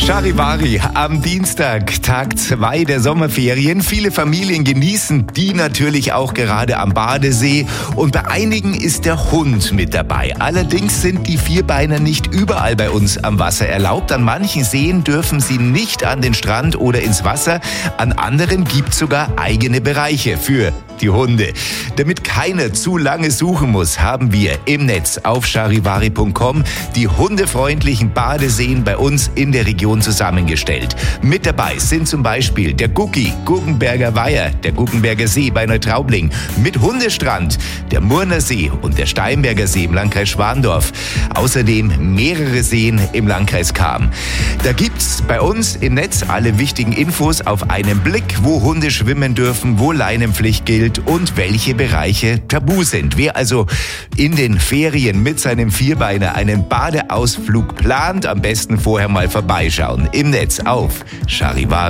Charivari am Dienstag, Tag 2 der Sommerferien. Viele Familien genießen die natürlich auch gerade am Badesee. Und bei einigen ist der Hund mit dabei. Allerdings sind die Vierbeiner nicht überall bei uns am Wasser erlaubt. An manchen Seen dürfen sie nicht an den Strand oder ins Wasser. An anderen gibt es sogar eigene Bereiche für die Hunde. Damit keiner zu lange suchen muss, haben wir im Netz auf charivari.com die hundefreundlichen Badeseen bei uns in der Region zusammengestellt. Mit dabei sind zum Beispiel der Gucki, Guggenberger Weiher, der Guggenberger See bei Neutraubling, mit Hundestrand, der Murner See und der Steinberger See im Landkreis Schwandorf. Außerdem mehrere Seen im Landkreis Cham. Da gibt's bei uns im Netz alle wichtigen Infos auf einen Blick, wo Hunde schwimmen dürfen, wo Leinenpflicht gilt und welche Bereiche tabu sind. Wer also in den Ferien mit seinem Vierbeiner einen Badeausflug plant, am besten vorher mal vorbeischauen im Netz auf Charivari.